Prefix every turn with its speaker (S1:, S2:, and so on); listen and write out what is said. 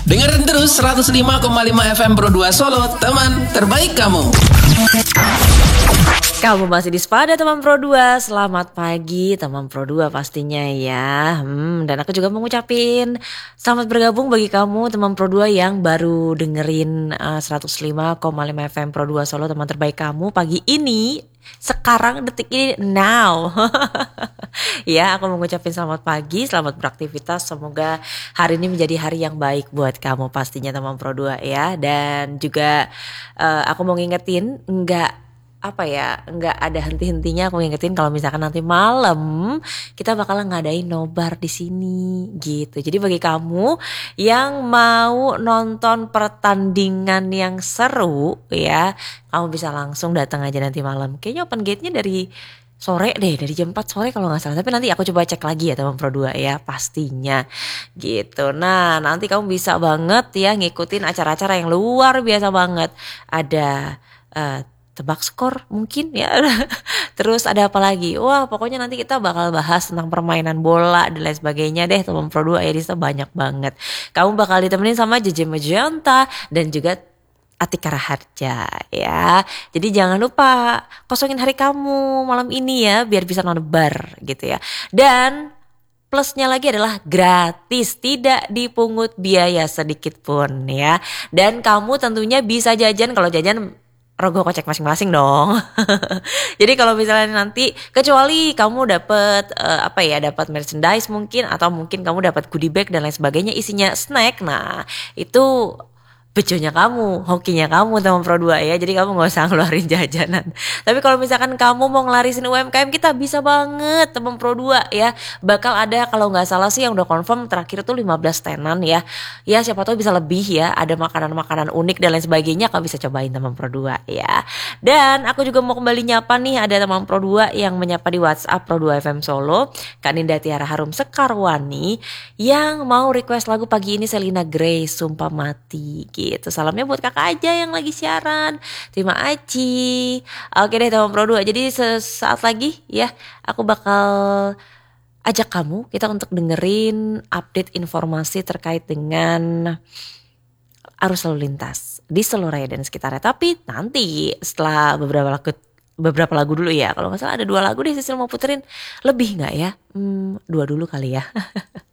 S1: Dengerin terus 105,5 FM Pro 2 Solo, teman terbaik kamu.
S2: Kamu masih di Spada teman Pro 2. Selamat pagi teman Pro 2 pastinya ya. Dan aku juga mau ngucapin selamat bergabung bagi kamu teman Pro 2 yang baru dengerin 105,5 FM Pro 2 Solo, teman terbaik kamu pagi ini. Sekarang detik ini now. Ya, aku mau ngucapin selamat pagi, selamat beraktivitas. Semoga hari ini menjadi hari yang baik buat kamu pastinya teman Pro 2 ya. Dan juga aku mau ngingetin nggak ada henti-hentinya. Aku ngingetin kalau misalkan nanti malam kita bakalan ngadain nobar di sini gitu. Jadi bagi kamu yang mau nonton pertandingan yang seru ya, kamu bisa langsung datang aja nanti malam. Kayaknya open gate-nya dari sore deh, dari jam 4 sore kalau gak salah. Tapi nanti aku coba cek lagi ya teman Pro 2 ya, pastinya gitu. Nah nanti kamu bisa banget ya ngikutin acara-acara yang luar biasa banget. Ada tebak skor mungkin ya. Terus ada apa lagi? Wah pokoknya nanti kita bakal bahas tentang permainan bola dan lain sebagainya deh teman Pro 2 ya. Di situ banyak banget. Kamu bakal ditemenin sama JJ Majanta dan juga Atika Raharja ya. Jadi jangan lupa kosongin hari kamu malam ini ya, biar bisa nobar gitu ya. Dan plusnya lagi adalah gratis, tidak dipungut biaya sedikit pun ya. Dan kamu tentunya bisa jajan, kalau jajan rogoh kocek masing-masing dong. Jadi kalau misalnya nanti, kecuali kamu dapat dapat merchandise mungkin, atau mungkin kamu dapat goodie bag dan lain sebagainya isinya snack. Nah, itu bejonya kamu, hokinya kamu teman Pro 2 ya. Jadi kamu gak usah ngeluarin jajanan. Tapi kalau misalkan kamu mau ngelarisin UMKM kita, bisa banget teman Pro 2 ya. Bakal ada, kalau gak salah sih yang udah confirm terakhir tuh 15 tenan ya. Ya siapa tahu bisa lebih ya. Ada makanan-makanan unik dan lain sebagainya, kamu bisa cobain teman Pro 2 ya. Dan aku juga mau kembali nyapa nih, ada teman Pro 2 yang menyapa di WhatsApp Pro 2 FM Solo, Kak Ninda Tiara Harum Sekarwani, yang mau request lagu pagi ini Selina Grace, Sumpah Mati gitu. Salamnya buat kakak aja yang lagi siaran. Terima Aci. Oke deh teman Pro 2. Jadi sesaat lagi ya aku bakal ajak kamu kita untuk dengerin update informasi terkait dengan arus lalu lintas di seluruh raya dan sekitarnya. Tapi nanti setelah beberapa lagu dulu ya. Kalau nggak salah ada 2 lagu deh Sisil mau puterin. Lebih nggak ya? 2 dulu kali ya.